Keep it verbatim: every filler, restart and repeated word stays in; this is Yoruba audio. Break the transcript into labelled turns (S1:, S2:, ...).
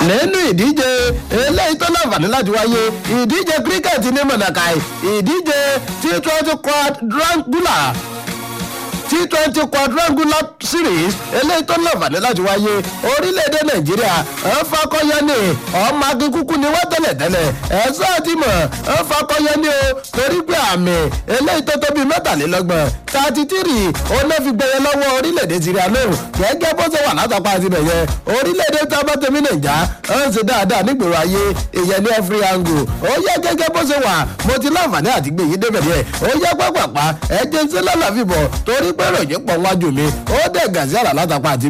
S1: nínú ìdíje eléyìí tó láǹfààní láti wáyé ìdíje cricket ní Mọ̀nàkàì ìdíje T twenty quadrangular T twenty quadrangular series eléyìí tó láǹfààní láti wáyé orílẹ̀-èdè Nàìjíríà ẹ̀fọ́kọ́yẹ́ ní ọmọ akíkúkú ni wọ́n tẹ́lẹ̀ tẹ́lẹ̀ ẹ̀sọ́ àti mọ̀ ẹ̀fọ́kọ́yẹ́ ní o torí pé àmì eléyìí tó tóbi mẹ́tàlélọ́gbọ̀n thirty three onífi gbẹyẹ lọ́wọ́ orílẹ̀-èdè Syria lóhùn gẹ́gẹ́ bó ṣe wà látàpá àti bẹ̀yẹ orílẹ̀-èdè tábàtẹ́mí Nàìjà ń ṣe dáadáa nígboro ayé ìyẹn ní every angle ó yẹ gẹ́gẹ́ bó ṣe wà mo ti láǹfààní àti gbé yìí débẹ̀ díẹ̀ ó yẹ pápápá ẹ̀jẹ̀ ń ṣe lálàáfíbọ̀ torí pé ròyìn pọ̀ wájú mi ó dẹ̀ gàzí àrà látàpá àti